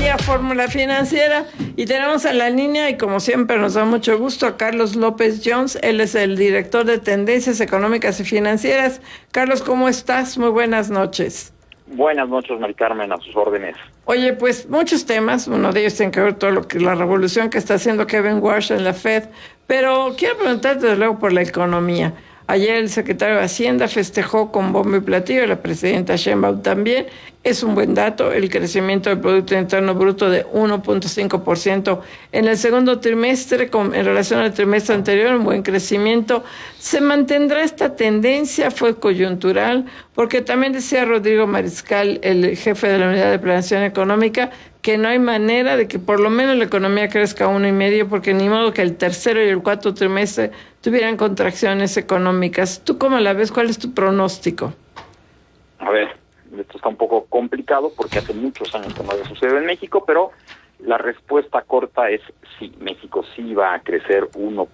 día, Fórmula Financiera, y tenemos en la línea, y como siempre nos da mucho gusto, a Carlos López Jones. Él es el director de Tendencias Económicas y Financieras. Carlos, ¿cómo estás? Muy buenas noches. Buenas noches, Mari Carmen, a sus órdenes. Oye, pues muchos temas, uno de ellos tiene que ver todo lo que la revolución que está haciendo Kevin Warsh en la Fed, pero quiero preguntarte desde luego por la economía. Ayer el secretario de Hacienda festejó con bombo y platillo, la presidenta Sheinbaum también. Es un buen dato el crecimiento del Producto Interno Bruto de 1.5% en el segundo trimestre en relación al trimestre anterior, un buen crecimiento. ¿Se mantendrá esta tendencia? ¿Fue coyuntural? Porque también decía Rodrigo Mariscal, el jefe de la Unidad de Planeación Económica, que no hay manera de que por lo menos la economía crezca 1,5%, porque ni modo que el tercero y el cuarto trimestre tuvieran contracciones económicas. ¿Tú cómo la ves? ¿Cuál es tu pronóstico? A ver, esto está un poco complicado porque hace muchos años que no había sucedido en México, pero la respuesta corta es sí, México sí va a crecer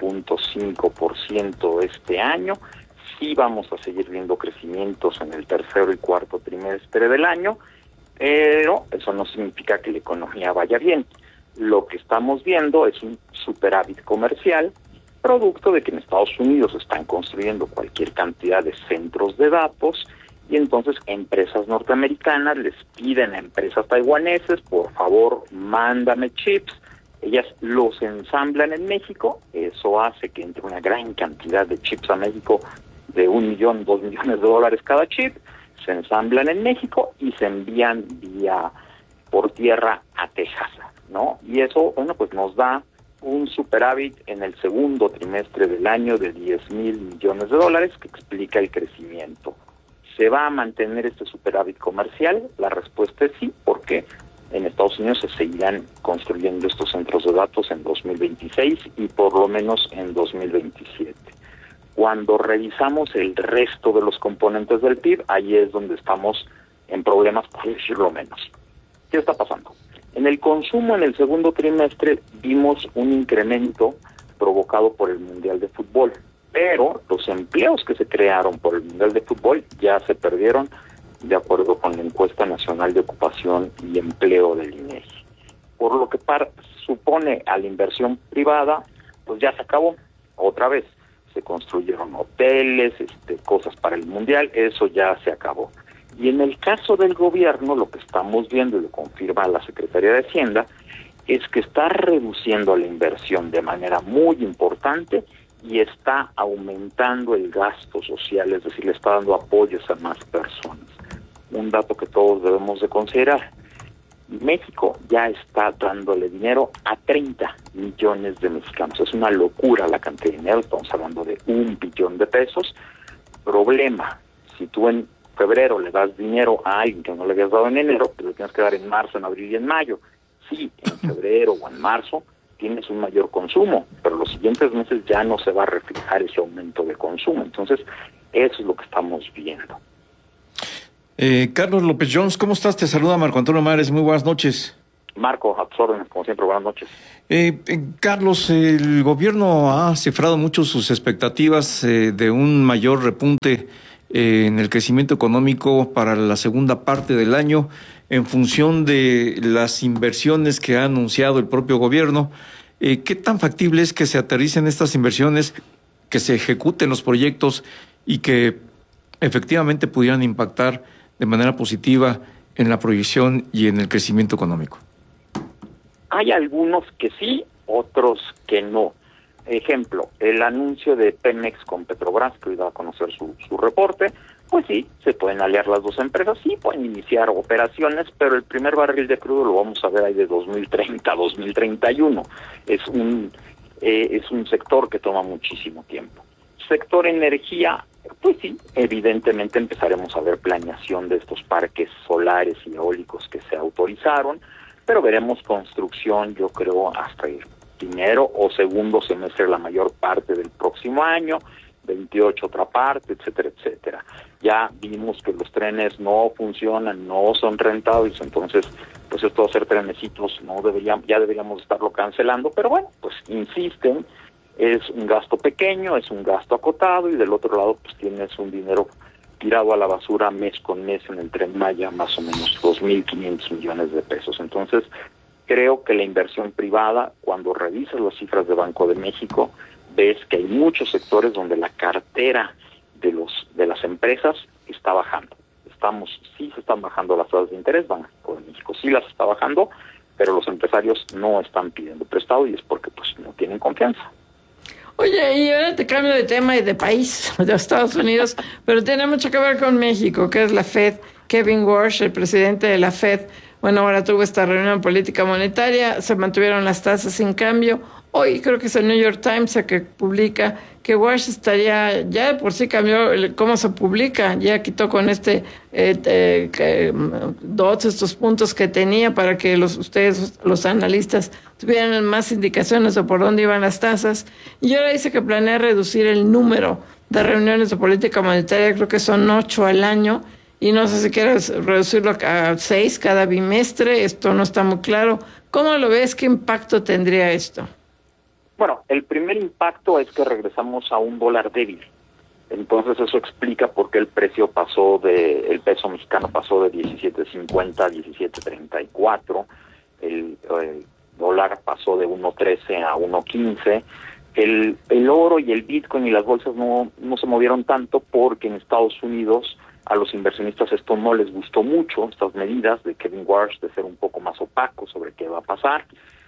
1.5% este año, sí vamos a seguir viendo crecimientos en el tercero y cuarto trimestre del año, pero eso no significa que la economía vaya bien. Lo que estamos viendo es un superávit comercial, producto de que en Estados Unidos están construyendo cualquier cantidad de centros de datos y entonces empresas norteamericanas les piden a empresas taiwaneses, por favor, mándame chips. Ellas los ensamblan en México, eso hace que entre una gran cantidad de chips a México de 1 millón, 2 millones de dólares cada chip, se ensamblan en México y se envían por tierra a Texas, ¿no? Y eso, bueno, pues nos da un superávit en el segundo trimestre del año de 10,000 millones de dólares que explica el crecimiento. ¿Se va a mantener este superávit comercial? La respuesta es sí, porque en Estados Unidos se seguirán construyendo estos centros de datos en 2026 y por lo menos en 2027. Cuando revisamos el resto de los componentes del PIB, ahí es donde estamos en problemas, por decirlo menos. ¿Qué está pasando? En el consumo en el segundo trimestre vimos un incremento provocado por el Mundial de Fútbol, pero los empleos que se crearon por el Mundial de Fútbol ya se perdieron de acuerdo con la Encuesta Nacional de Ocupación y Empleo del INEGI. Por lo que supone a la inversión privada, pues ya se acabó otra vez. Se construyeron hoteles, cosas para el Mundial, eso ya se acabó. Y en el caso del gobierno, lo que estamos viendo, y lo confirma la Secretaría de Hacienda, es que está reduciendo la inversión de manera muy importante y está aumentando el gasto social, es decir, le está dando apoyos a más personas. Un dato que todos debemos de considerar. México ya está dándole dinero a 30 millones de mexicanos. Es una locura la cantidad de dinero, estamos hablando de 1 billón de pesos. Problema, si tú en febrero le das dinero a alguien que no le habías dado en enero, te lo tienes que dar en marzo, en abril y en mayo. Sí, en febrero o en marzo tienes un mayor consumo, pero los siguientes meses ya no se va a reflejar ese aumento de consumo. Entonces, eso es lo que estamos viendo. Carlos López Jones, ¿cómo estás? Te saluda Marco Antonio Mares, muy buenas noches. Marco, a tus órdenes, como siempre, buenas noches. Carlos, el gobierno ha cifrado mucho sus expectativas de un mayor repunte en el crecimiento económico para la segunda parte del año en función de las inversiones que ha anunciado el propio gobierno. ¿Qué tan factible es que se aterricen estas inversiones, que se ejecuten los proyectos y que efectivamente pudieran impactar de manera positiva en la proyección y en el crecimiento económico? Hay algunos que sí, otros que no. Ejemplo, el anuncio de Pemex con Petrobras, que hoy va a conocer su reporte, pues sí, se pueden aliar las dos empresas, sí pueden iniciar operaciones, pero el primer barril de crudo lo vamos a ver ahí de 2030 a 2031. Es un sector que toma muchísimo tiempo. Sector energía, pues sí, evidentemente empezaremos a ver planeación de estos parques solares y eólicos que se autorizaron, pero veremos construcción, yo creo, hasta el primero o segundo semestre la mayor parte del próximo año, 28 otra parte, etcétera, etcétera. Ya vimos que los trenes no funcionan, no son rentables, entonces pues esto de hacer trenecitos ya deberíamos estarlo cancelando, pero bueno, pues insisten, es un gasto pequeño, es un gasto acotado y del otro lado pues tienes un dinero tirado a la basura mes con mes en el Tren Maya, más o menos 2.500 millones de pesos. Entonces, Creo que la inversión privada, cuando revisas las cifras de Banco de México, ves que hay muchos sectores donde la cartera de las empresas está bajando. Sí se están bajando las tasas de interés, Banco de México sí las está bajando, pero los empresarios no están pidiendo prestado y es porque pues no tienen confianza. Oye, y ahora te cambio de tema y de país, de Estados Unidos, pero tiene mucho que ver con México, que es la Fed. Kevin Warsh, el presidente de la Fed, bueno, ahora tuvo esta reunión política monetaria, se mantuvieron las tasas sin cambio. Hoy creo que es el New York Times el que publica que Warsh estaría, ya por sí cambió cómo se publica, ya quitó con estos puntos que tenía para que ustedes, los analistas, tuvieran más indicaciones de por dónde iban las tasas. Y ahora dice que planea reducir el número de reuniones de política monetaria, creo que son 8 al año, y no sé si quieres reducirlo a 6 cada bimestre, esto no está muy claro. ¿Cómo lo ves? ¿Qué impacto tendría esto? Bueno, el primer impacto es que regresamos a un dólar débil. Entonces eso explica por qué el peso mexicano pasó de 17.50 a 17.34, el dólar pasó de 1.13 a 1.15, el oro y el Bitcoin y las bolsas no se movieron tanto porque en Estados Unidos a los inversionistas esto no les gustó mucho, estas medidas de Kevin Warsh de ser un poco más opaco sobre qué va a pasar.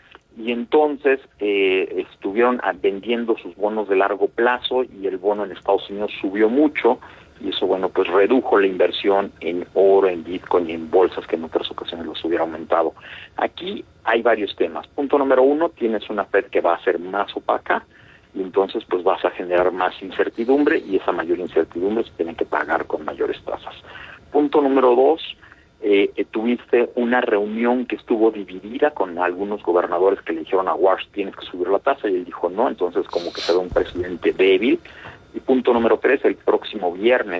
Y entonces estuvieron vendiendo sus bonos de largo plazo y el bono en Estados Unidos subió mucho y eso, bueno, pues redujo la inversión en oro, en Bitcoin y en bolsas que en otras ocasiones los hubiera aumentado. Aquí hay varios temas. Punto número 1, tienes una Fed que va a ser más opaca y entonces pues vas a generar más incertidumbre y esa mayor incertidumbre se tiene que pagar con mayores tasas. Punto número 2, tuviste una reunión que estuvo dividida con algunos gobernadores que le dijeron a Warsh tienes que subir la tasa y él dijo no, entonces como que se ve un presidente débil. Y punto número 3, el próximo viernes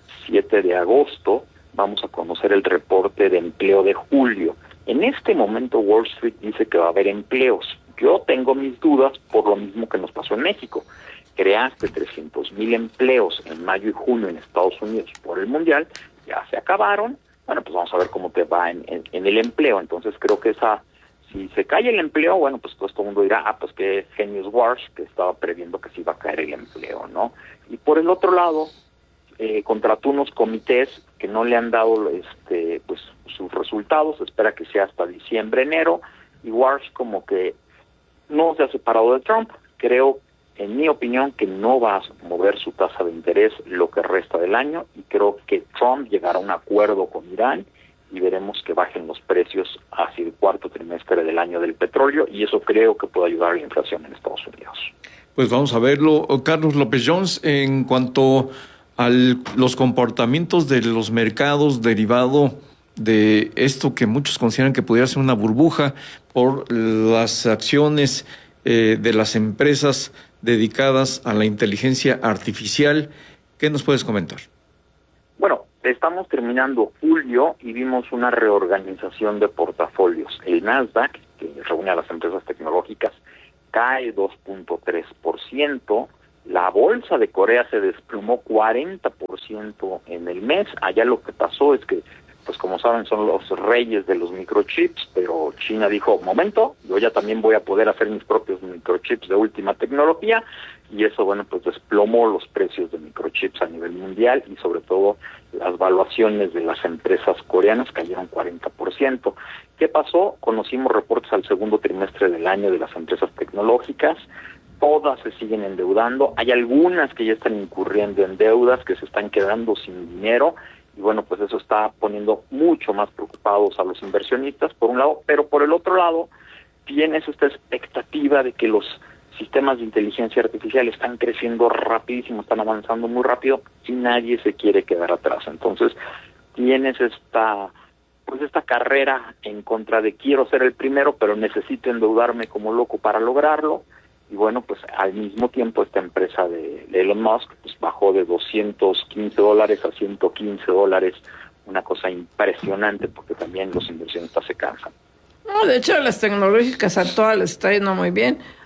7 de agosto vamos a conocer el reporte de empleo de julio. En este momento Wall Street dice que va a haber empleos. Yo tengo mis dudas por lo mismo que nos pasó en México. Creaste 300,000 empleos en mayo y junio en Estados Unidos por el Mundial, ya se acabaron. Bueno, pues vamos a ver cómo te va en el empleo. Entonces creo que si se cae el empleo, bueno, pues todo el mundo dirá, pues qué genius Warsh, que estaba previendo que se iba a caer el empleo, ¿no? Y por el otro lado, contrató unos comités que no le han dado pues sus resultados, espera que sea hasta diciembre, enero, y Warsh como que no se ha separado de Trump. Creo, en mi opinión, que no va a mover su tasa de interés lo que resta del año y creo que Trump llegará a un acuerdo con Irán y veremos que bajen los precios hacia el cuarto trimestre del año del petróleo y eso creo que puede ayudar a la inflación en Estados Unidos. Pues vamos a verlo. Carlos López Jones, en cuanto a los comportamientos de los mercados derivado de esto que muchos consideran que pudiera ser una burbuja por las acciones de las empresas dedicadas a la inteligencia artificial, ¿qué nos puedes comentar? Bueno, estamos terminando julio y vimos una reorganización de portafolios. El Nasdaq, que reúne a las empresas tecnológicas, cae 2.3%. La bolsa de Corea se desplomó 40% en el mes. Allá lo que pasó es que, pues como saben, son los reyes de los microchips, pero China dijo, momento, yo ya también voy a poder hacer mis propios microchips de última tecnología, y eso, bueno, pues desplomó los precios de microchips a nivel mundial, y sobre todo las valuaciones de las empresas coreanas cayeron 40%. ¿Qué pasó? Conocimos reportes al segundo trimestre del año de las empresas tecnológicas, todas se siguen endeudando, hay algunas que ya están incurriendo en deudas, que se están quedando sin dinero, y bueno, pues eso está poniendo mucho más preocupados a los inversionistas, por un lado, pero por el otro lado, tienes esta expectativa de que los sistemas de inteligencia artificial están creciendo rapidísimo, están avanzando muy rápido y nadie se quiere quedar atrás. Entonces, tienes esta carrera en contra de quiero ser el primero, pero necesito endeudarme como loco para lograrlo. Y bueno, pues al mismo tiempo esta empresa de Elon Musk pues bajó de $215 a $115, una cosa impresionante porque también los inversionistas se cansan. No, de hecho las tecnológicas a todas les está yendo muy bien.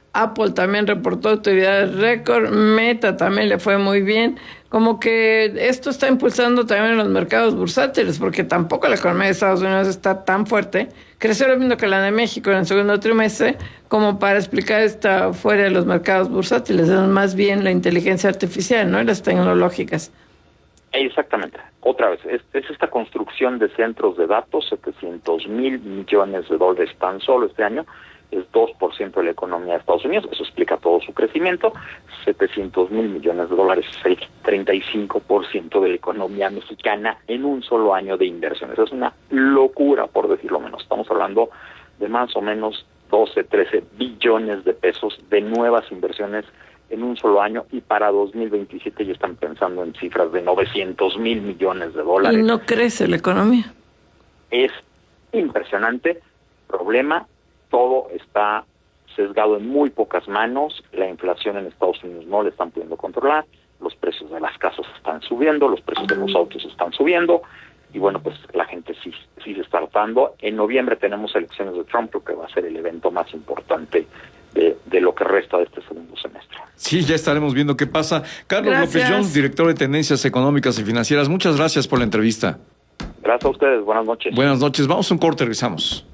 Apple también reportó utilidades récord, Meta también le fue muy bien. Como que esto está impulsando también los mercados bursátiles, porque tampoco la economía de Estados Unidos está tan fuerte. Creció lo mismo que la de México en el segundo trimestre, como para explicar esta fuera de los mercados bursátiles. Es más bien la inteligencia artificial, ¿no? Y las tecnológicas. Exactamente. Otra vez, es esta construcción de centros de datos, 700,000 millones de dólares tan solo este año, es 2% de la economía de Estados Unidos, eso explica todo su crecimiento. 700,000 millones de dólares es el 35% de la economía mexicana en un solo año de inversiones. Es una locura, por decirlo menos. Estamos hablando de más o menos 12, 13 billones de pesos de nuevas inversiones en un solo año, y para 2027 ya están pensando en cifras de 900,000 millones de dólares. Y no crece la economía. Es impresionante. Problema, todo está sesgado en muy pocas manos. La inflación en Estados Unidos no la están pudiendo controlar, los precios de las casas están subiendo, los precios de los autos están subiendo, y bueno, pues la gente sí se está hartando. En noviembre tenemos elecciones de Trump, creo que va a ser el evento más importante de lo que resta de este segundo semestre. Sí, ya estaremos viendo qué pasa. Carlos Gracias. López Jones, director de Tendencias Económicas y Financieras, muchas gracias por la entrevista. Gracias a ustedes, buenas noches. Buenas noches, vamos a un corte, regresamos.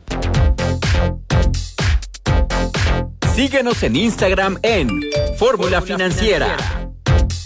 Síguenos en Instagram en Fórmula Financiera.